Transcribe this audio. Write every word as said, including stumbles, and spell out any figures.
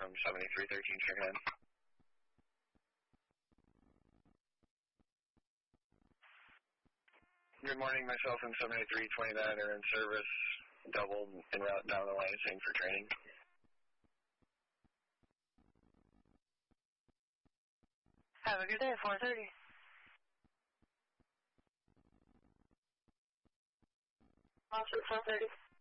from seventy-three thirteen Sugarland. Good morning, myself and seventy-three twenty-nine are in service, doubled en route down the Lansing for training. Have a good day, four thirty. Monster four thirty.